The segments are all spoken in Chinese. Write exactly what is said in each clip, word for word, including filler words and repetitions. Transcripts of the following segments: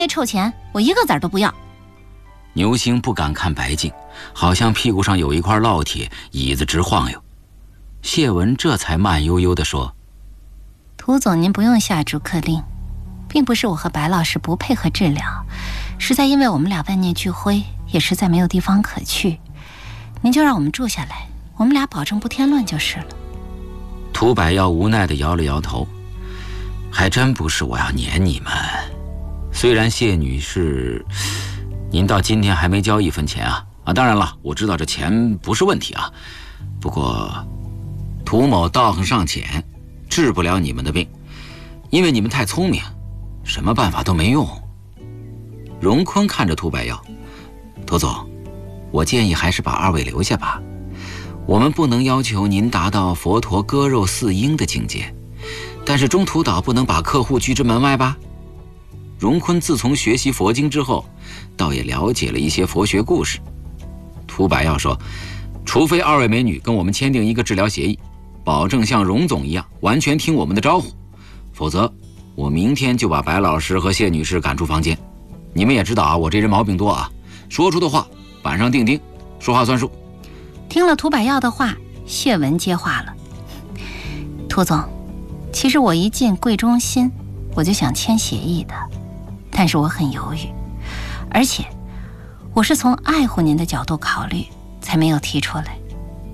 那臭钱我一个子儿都不要。 牛星不敢看白净，好像屁股上有一块烙铁，椅子直晃悠。谢文这才慢悠悠地说： 涂总，您不用下逐客令，并不是我和白老师不配合治疗，实在因为我们俩万念俱灰，也实在没有地方可去，您就让我们住下来，我们俩保证不添乱就是了。 涂百耀无奈地摇了摇头，还真不是我要撵你们。虽然谢女士您到今天还没交一分钱啊啊！当然了，我知道这钱不是问题啊，不过涂某道行尚浅，治不了你们的病，因为你们太聪明，什么办法都没用。荣坤看着涂百耀，涂总，我建议还是把二位留下吧。我们不能要求您达到佛陀割肉饲鹰的境界，但是中途岛不能把客户拒之门外吧？荣坤自从学习佛经之后，倒也了解了一些佛学故事。涂百耀说，除非二位美女跟我们签订一个治疗协议，保证像荣总一样完全听我们的招呼，否则我明天就把白老师和谢女士赶出房间。你们也知道啊，我这人毛病多啊，说出的话板上钉钉，说话算数。 听了涂百耀的话，谢文接话了：涂总，其实我一进贵中心我就想签协议的，但是我很犹豫，而且我是从爱护您的角度考虑才没有提出来。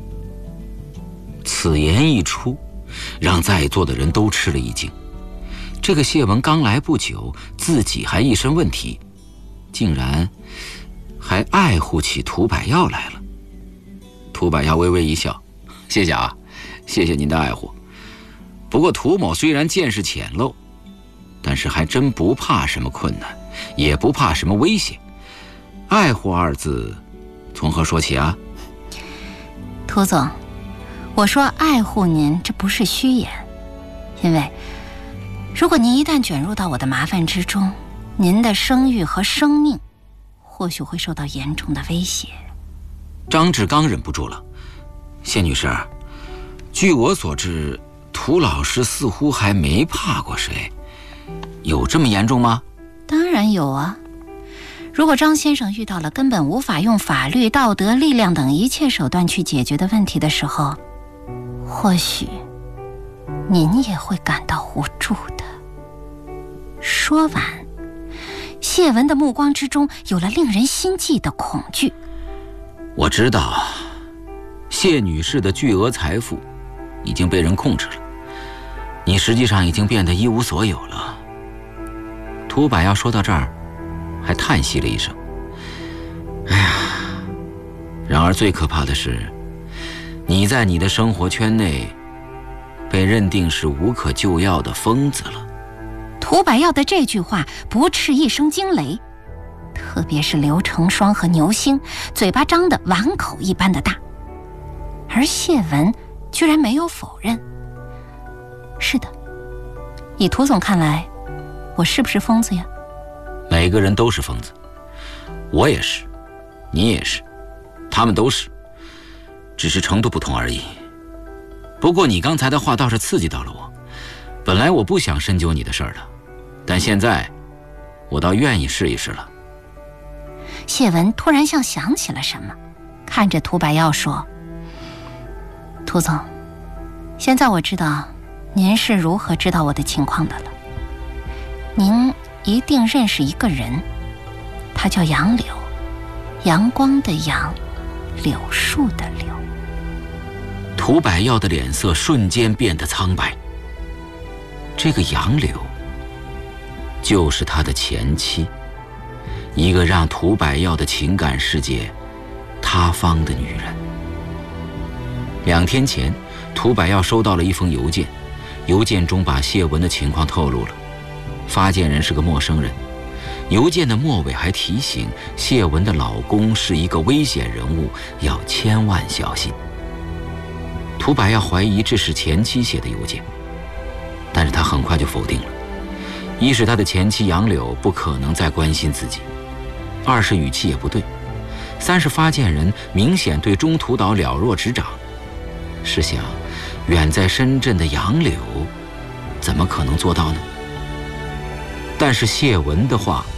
此言一出，让在座的人都吃了一惊。这个谢文刚来不久，自己还一身问题，竟然还爱护起涂百耀来了。涂百耀微微一笑，谢谢啊，谢谢您的爱护。不过涂某虽然见识浅陋，但是还真不怕什么困难，也不怕什么危险。爱护二字从何说起啊？ 涂总，我说爱护您这不是虚言，因为如果您一旦卷入到我的麻烦之中，您的声誉和生命或许会受到严重的威胁。 张志刚忍不住了，谢女士，据我所知，涂老师似乎还没怕过谁，有这么严重吗？ 当然有啊。如果张先生遇到了根本无法用法律、道德、力量等一切手段去解决的问题的时候，或许您也会感到无助的。说完，谢文的目光之中有了令人心悸的恐惧。 我知道，谢女士的巨额财富已经被人控制了，你实际上已经变得一无所有了。涂百耀说到这儿，还叹息了一声。哎呀，然而最可怕的是，你在你的生活圈内被认定是无可救药的疯子了。 涂百耀的这句话不啻一声惊雷，特别是刘成双和牛星嘴巴张得碗口一般的大，而谢文居然没有否认。是的，以涂总看来，我是不是疯子呀？ 每个人都是疯子，我也是，你也是，他们都是，只是程度不同而已。不过你刚才的话倒是刺激到了我，本来我不想深究你的事儿的，但现在我倒愿意试一试了。 谢文突然像想起了什么，看着涂百耀说：涂总，现在我知道您是如何知道我的情况的了。您一定认识一个人，他叫杨柳，阳光的阳，柳树的柳。 涂百耀的脸色瞬间变得苍白。这个杨柳就是他的前妻，一个让涂百耀的情感世界塌方的女人。两天前，涂百耀收到了一封邮件，邮件中把谢文的情况透露了。发件人是个陌生人，邮件的末尾还提醒谢文的老公是一个危险人物，要千万小心。涂百耀怀疑这是前妻写的邮件，但是他很快就否定了。一是他的前妻杨柳不可能再关心自己，二是语气也不对，三是发件人明显对中途岛了若指掌。试想，远在深圳的杨柳怎么可能做到呢？但是谢文的话